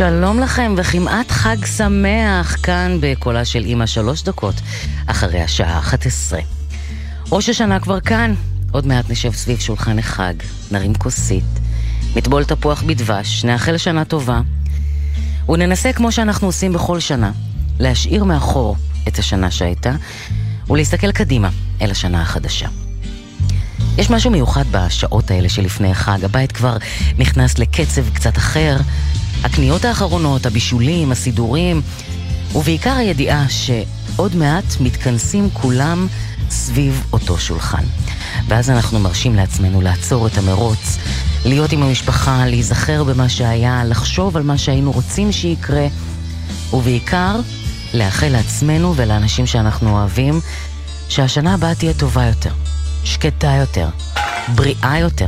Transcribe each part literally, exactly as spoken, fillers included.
שלום לכם וכמעט חג שמח כאן בקולה של אמא שלוש דקות אחרי השעה אחת עשרה. ראש השנה כבר כאן, עוד מעט נשב סביב שולחן החג, נרים כוסית, נטבול תפוח בדבש, נאחל שנה טובה וננסה כמו שאנחנו עושים בכל שנה, להשאיר מאחור את השנה שהייתה ולהסתכל קדימה אל השנה החדשה. יש משהו מיוחד בשעות האלה שלפני החג, הבית כבר נכנס לקצב קצת אחר, הקניות האחרונות, הבישולים, הסידורים, ובעיקר הידיעה שעוד מעט מתכנסים כולם סביב אותו שולחן. ואז אנחנו מרשים לעצמנו לעצור את המרוץ, להיות עם המשפחה, להיזכר במה שהיה, לחשוב על מה שהיינו רוצים שיקרה, ובעיקר לאחל לעצמנו ולאנשים שאנחנו אוהבים שהשנה הבאה תהיה טובה יותר, שקטה יותר, בריאה יותר.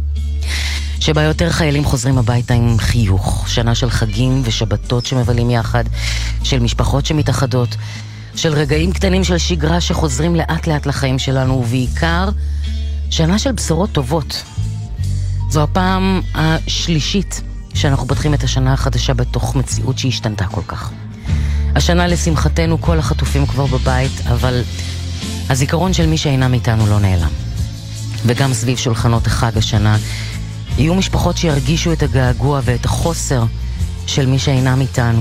שבה יותר חיילים חוזרים הביתה עם חיוך, שנה של חגים ושבתות שמבלים יחד, של משפחות שמתאחדות, של רגעים קטנים של שגרה שחוזרים לאט לאט לחיים שלנו, ובעיקר שנה של בשורות טובות. זו הפעם השלישית שאנחנו פותחים את השנה החדשה בתוך מציאות שהשתנתה כל כך. השנה לשמחתנו כל החטופים כבר בבית, אבל הזיכרון של מי שאינם איתנו לא נעלם. וגם סביב שולחנות החג השנה יהיו משפחות שירגישו את הגעגוע ואת החוסר של מי שאינם איתנו.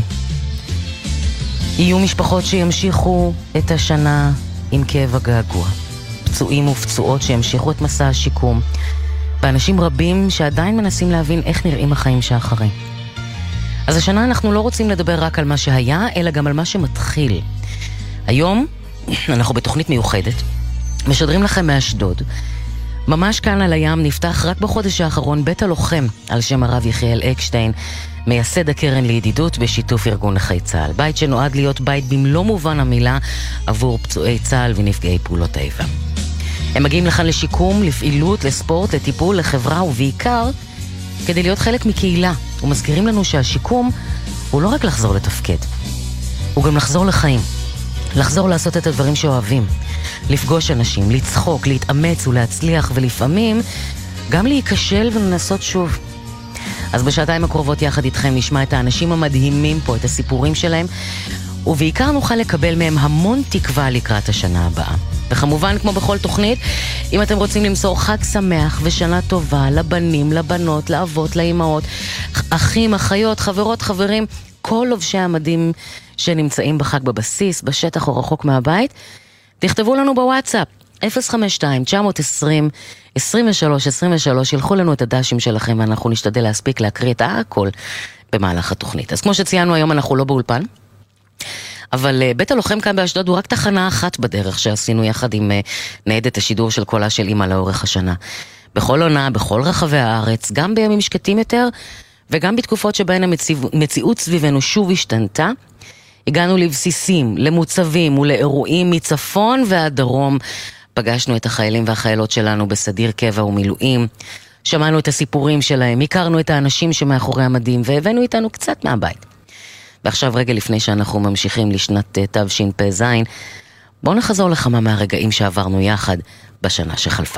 יהיו משפחות שימשיכו את השנה עם כאב הגעגוע. פצועים ופצועות שימשיכו את מסע השיקום. ואנשים רבים שעדיין מנסים להבין איך נראים החיים שאחרי. אז השנה אנחנו לא רוצים לדבר רק על מה שהיה, אלא גם על מה שמתחיל. היום אנחנו בתוכנית מיוחדת. משדרים לכם מאשדוד. ממש כאן על הים נפתח רק בחודש האחרון בית הלוחם על שם הרב יחיאל אקשטיין, מייסד הקרן לידידות בשיתוף ארגון נכי צה"ל. בית שנועד להיות בית במלוא מובן המילה עבור פצועי צה"ל ונפגעי פעולות האיבה. הם מגיעים לכאן לשיקום, לפעילות, לספורט, לטיפול, לחברה ובעיקר כדי להיות חלק מקהילה. ומזכירים לנו שהשיקום הוא לא רק לחזור לתפקד, הוא גם לחזור לחיים, לחזור לעשות את הדברים שאוהבים, לפגוש אנשים, לצחוק, להתאמץ ולהצליח, ולפעמים גם להיכשל ולנסות שוב. אז בשעתיים הקרובות יחד איתכם נשמע את האנשים המדהימים פה, את הסיפורים שלהם, ובעיקר נוכל לקבל מהם המון תקווה לקראת השנה הבאה. וכמובן, כמו בכל תוכנית, אם אתם רוצים למסור חג שמח ושנה טובה לבנים, לבנות, לאבות, לאימהות, אחים, אחיות, חברות, חברים, כל לובשי המדים שנמצאים בחג בבסיס, בשטח או רחוק מהבית, תכתבו לנו בוואטסאפ אפס חמש שתיים תשע עשרים עשרים ושלוש עשרים ושלוש, ילכו לנו את הדשים שלכם ואנחנו נשתדל להספיק להקריא את הכל במהלך התוכנית. אז כמו שציינו היום, אנחנו לא באולפן, אבל בית הלוחם כאן באשדוד הוא רק תחנה אחת בדרך שעשינו יחד עם ניידת השידור של קולה של אמא לאורך השנה. בכל עונה, בכל רחבי הארץ, גם בימים שקטים יותר וגם בתקופות שבהן המציאות סביבנו שוב השתנתה, הגענו לבסיסים, למוצבים ולאירועים מצפון ועד דרום. פגשנו את החיילים והחיילות שלנו בסדיר קבע ומילואים, שמענו את הסיפורים שלהם, הכרנו את האנשים שמאחורי המדים והבאנו איתנו קצת מהבית. ועכשיו רגע לפני שאנחנו ממשיכים לשנת תשפ"ז, בואו נחזור לכמה מהרגעים שעברנו יחד בשנה שחלפה.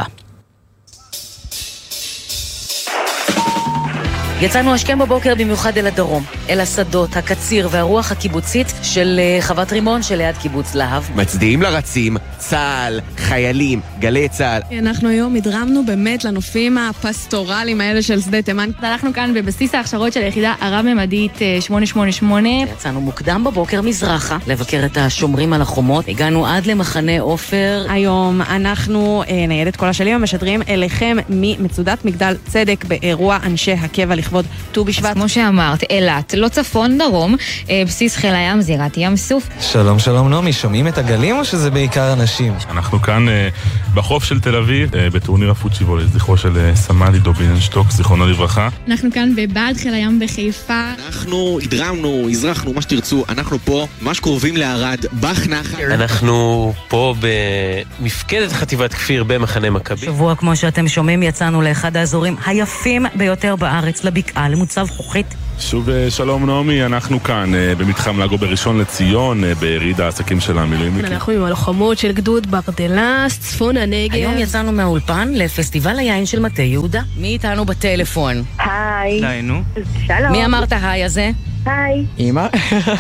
יצאנו השכם בבוקר במיוחד אל הדרום, אל השדות, הקציר והרוח הקיבוצית של חוות רימון שליד קיבוץ להב. מצדיעים לרצים, צה"ל, חיילים, גלי צה"ל. אנחנו היום הדרמנו באמת לנופים הפסטורליים האלה של שדה תימן. אנחנו כאן בבסיס ההכשרות של היחידה הרב-ממדית שמונה שמונה שמונה. יצאנו מוקדם בבוקר מזרחה, לבקר את השומרים על החומות. הגענו עד למחנה עופר. היום אנחנו ניידת קולה של אמא משדרים אליכם ממצודת מגדל צדק באירוע אנשי הקבע לכבוד ט"ו בשבט. כמו שאמרת, אילת, לא צפון דרום, בסיס חיל הים, זירת ים סוף. שלום שלום נעמי, שומעים את הגלים או שזה בעיקר אנשים? אנחנו כאן בחוף של תל אביב, בטורניר הפוצ'יבול, לזכרו של סמל עידו ביננשטוק, זיכרונו לברכה. אנחנו כאן בבה"ד חיל הים בחיפה. אנחנו הדרמנו, הזרחנו, מה שתרצו, אנחנו פה, ממש קרובים לערד, בח נחל. אנחנו פה במפקדת חטיבת כפיר במחנה מכבי. שבוע, כמו שאתם שומעים, יצאנו לאחד האזורים היפים ביותר בארץ, לבקעה, למוצב חוכית. שוב שלום נעמי, אנחנו כאן במתחם לגו בראשון לציון, ביריד העסקים של המילואימניקים. אנחנו עם הלוחמות של גדוד ברדלס, צפון הנגב. היום יצאנו מהאולפן לפסטיבל היין של מטה יהודה. מי איתנו בטלפון? היי. די, נו. שלום. מי אמרת היי הזה? היי. אמא?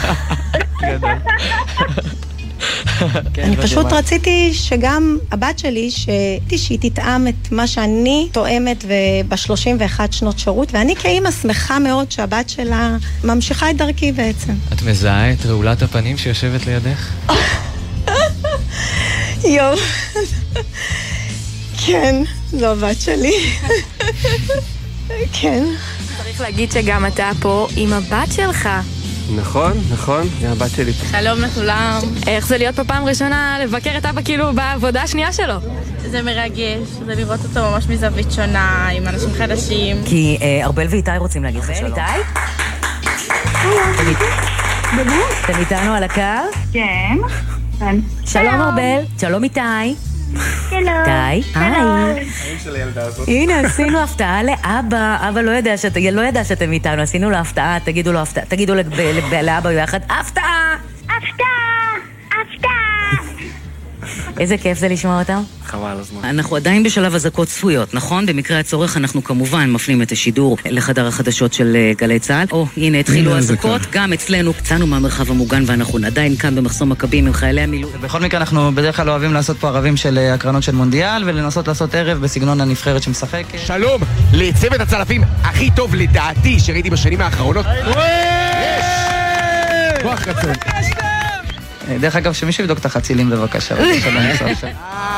אני פשוט רציתי שגם הבת שלי, שהיא תטעם את מה שאני תואמת ב-שלושים ואחת שנות שירות, ואני כאימא שמחה מאוד שהבת שלה ממשיכה את דרכי בעצם. את מזהה את רעולת הפנים שיושבת לידך? יו. כן, זו הבת שלי. כן. צריך להגיד שגם אתה פה עם הבת שלך. נכון, נכון, זה הבת שלי. שלום לכולם. איך זה להיות פה פעם ראשונה לבקר את אבא כאילו בעבודה השנייה שלו? זה מרגש, זה לראות אותו ממש מזווית שונה, עם אנשים חדשים. כי ארבל ואיתי רוצים להגיד לך שלום. איתי? אתם איתנו על הקו? כן. שלום ארבל, שלום איתי. שלום. איתי, היי. הנה, עשינו הפתעה לאבא. אבא לא ידע שאתם איתנו, עשינו לו הפתעה. תגידו לו הפתעה, תגידו לאבא יחד, הפתעה! הפתעה! הפתעה! איזה כיף זה לשמוע אותם. חבל הזמן. אנחנו עדיין בשלב אזעקות צפויות, נכון? במקרה הצורך אנחנו כמובן מפנים את השידור לחדר החדשות של גלי צה"ל. או, הנה התחילו אזעקות, גם אצלנו קצנו מהמרחב המוגן ואנחנו עדיין כאן במחסום מכבים עם חיילי המילואים. בכל מקרה אנחנו בדרך כלל אוהבים לעשות פה ערבים של הקרנות של מונדיאל ולנסות לעשות ערב בסגנון הנבחרת שמשחק. שלום לצוות הצלפים הכי טוב לדעתי שראיתי בשנים האחרונות. כוח רצון. דרך אגב, שמישהו יבדוק את החצילים בבקשה.